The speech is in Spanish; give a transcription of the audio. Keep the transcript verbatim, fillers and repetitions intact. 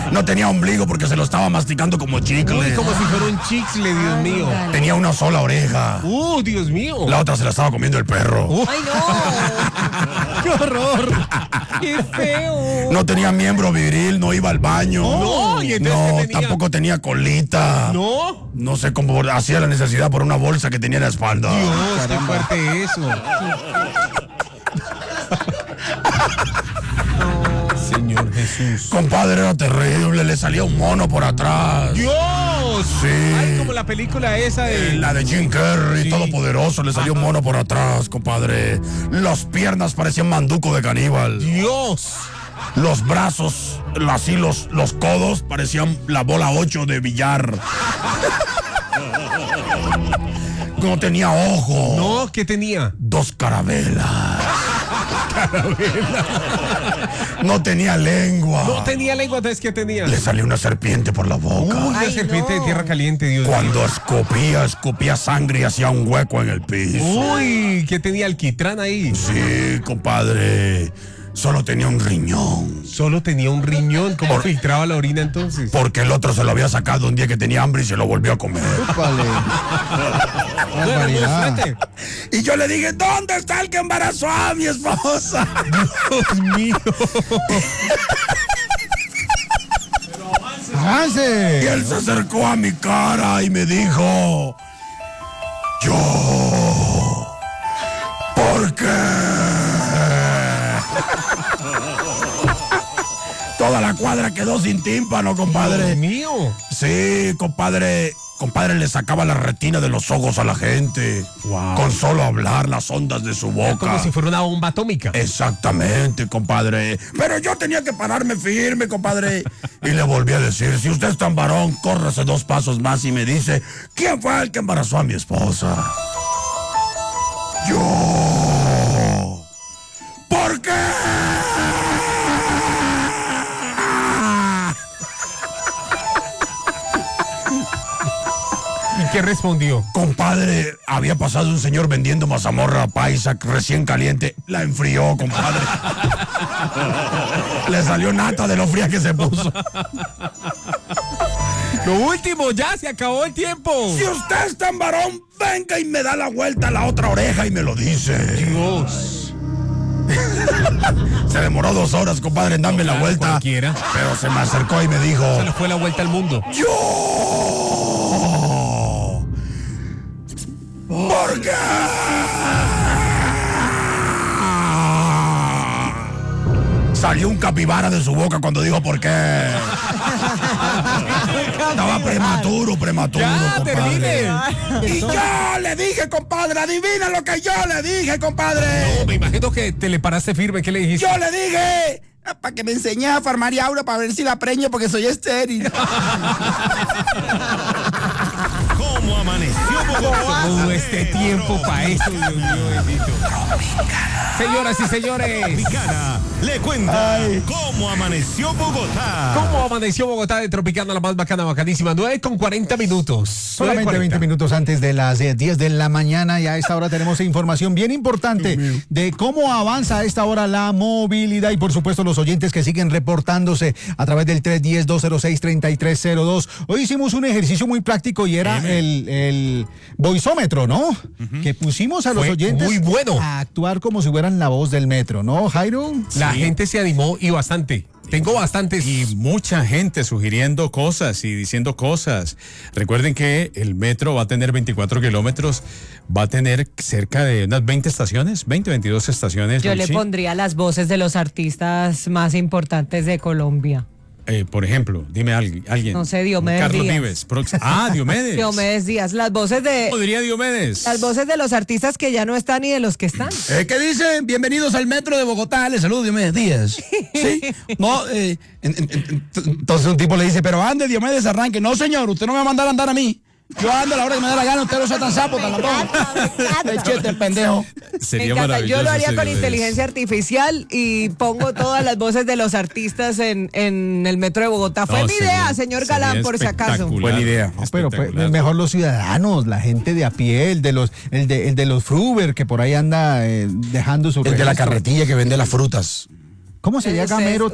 No tenía ombligo porque se lo estaba masticando como chicle. Uy, como si fuera un chicle, Dios mío. Tenía una sola oreja. Uh, Dios mío. La otra se la estaba comiendo el perro. Uh. ¡Ay, no! ¡Qué horror! ¡Qué feo! No tenía miembro viril, no iba al baño. No, ¿y entonces no, qué tenía? tampoco tenía colita. ¿No? No sé cómo hacía la necesidad por una bolsa que tenía en la espalda. Dios, qué fuerte eso. Señor Jesús. Compadre, era terrible, le salía un mono por atrás. ¡Dios! Sí. Ay, como la película esa de... La de Jim Carrey, Sí. todopoderoso, le salió un mono por atrás, compadre. Las piernas parecían manduco de caníbal. ¡Dios! Los brazos, así los, los codos, parecían la bola ocho de billar. No tenía ojo. No, ¿qué tenía? Dos carabelas. No tenía lengua. No tenía lengua, entonces ¿qué tenía? Le salió una serpiente por la boca. Uy, una Ay, serpiente no. de tierra caliente, Dios Cuando mío. escupía, escupía sangre y hacía un hueco en el piso. Uy, ¿qué tenía alquitrán ahí? Sí, compadre. Solo tenía un riñón. Solo tenía un riñón. ¿Cómo Por- filtraba la orina entonces? Porque el otro se lo había sacado un día que tenía hambre y se lo volvió a comer. Vale. Bueno, Barbaridad. muéstrate. Y yo le dije, ¿dónde está el que embarazó a mi esposa? Dios mío. Y ¡Avance! él se acercó a mi cara y me dijo, yo, ¿por qué? Toda la cuadra quedó sin tímpano, Dios compadre. mío. Sí, compadre. Compadre, le sacaba la retina de los ojos a la gente. Wow. Con solo hablar las ondas de su boca. Como si fuera una bomba atómica. Exactamente, compadre. Pero yo tenía que pararme firme, compadre. Y le volví a decir, si usted es tan varón, córrase dos pasos más y me dice, ¿quién fue el que embarazó a mi esposa? Yo. ¿Por qué? ¿Y qué respondió? Compadre, había pasado un señor vendiendo mazamorra paisa recién caliente. La enfrió, compadre. Le salió nata de lo fría que se puso. Lo último, ya se acabó el tiempo. Si usted es tan varón, venga y me da la vuelta a la otra oreja y me lo dice. Dios. Se demoró dos horas, compadre, en darme la Claro, vuelta. cualquiera. Pero se me acercó y me dijo, Se le fue la vuelta al mundo. yo. ¿Por qué? Salió un capibara de su boca cuando dijo por qué. Estaba prematuro, prematuro, Ya, compadre. termine. Y yo le dije, compadre, adivina lo que yo le dije, compadre. No, me imagino que te le paraste firme. ¿Qué le dijiste? Yo le dije, para que me enseñe a farmariaura para ver si la preño porque soy estéril. ¿Cómo amaneció Bogotá? Todo este tiempo para eso, Dios mío bendito. Señoras y señores, Tropicana le cuenta cómo amaneció Bogotá. ¿cómo amaneció Bogotá de Tropicana, la más bacana, bacanísima? nueve con cuarenta minutos. Solamente veinte minutos antes de las eh, diez de la mañana y a esta hora tenemos información bien importante de cómo avanza a esta hora la movilidad y por supuesto los oyentes que siguen reportándose a través del tres uno cero, dos cero seis, tres tres cero dos. Hoy hicimos un ejercicio muy práctico y era el, el voiceómetro, ¿no? Que pusimos a los Fue oyentes muy bueno. a actuar como si fueran la voz del metro, ¿no, Jairo? La gente se animó y bastante. Tengo bastantes. Y mucha gente sugiriendo cosas y diciendo cosas. Recuerden que el metro va a tener veinticuatro kilómetros, va a tener cerca de unas veinte estaciones, veinte, veintidós estaciones. Yo le Luchi. pondría las voces de los artistas más importantes de Colombia. Eh, por ejemplo, dime alguien. alguien. No sé, Diomedes Carlos Díaz. Vives. Prox- Ah, Diomedes. Diomedes Díaz, las voces de ¿Cómo diría Diomedes? las voces de los artistas que ya no están y de los que están. Eh, ¿Qué dicen? Bienvenidos al metro de Bogotá. Les saludo Diomedes Díaz. Sí. No, eh, en- en- en- entonces un tipo le dice, pero ande Diomedes, arranque. No, señor, usted no me va a mandar a andar a mí. Yo ando a la hora que me dé la gana, usted no sea tan sapo, tan latón. Echete el pendejo. Me Sería encanta. maravilloso. Yo lo haría ese con Diomedes. inteligencia artificial y pongo todas las voces de los artistas en, en el metro de Bogotá. Fue No, mi sería- idea, señor sería Galán, por si acaso. espectacular, Buena idea. No, pero pues, espectacular. mejor los ciudadanos, la gente de a pie, el de los, el de, el de los Fruber que por ahí anda eh, dejando su El de la registro. carretilla que vende las frutas. ¿Cómo sería Ustedes- Gamero